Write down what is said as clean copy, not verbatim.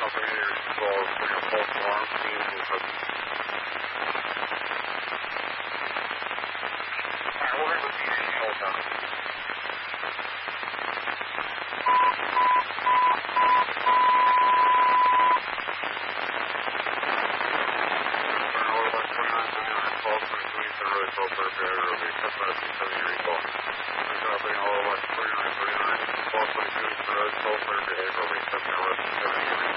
company your call for your false alarm team will have. Alright, we'll have a PD all done. Behavioral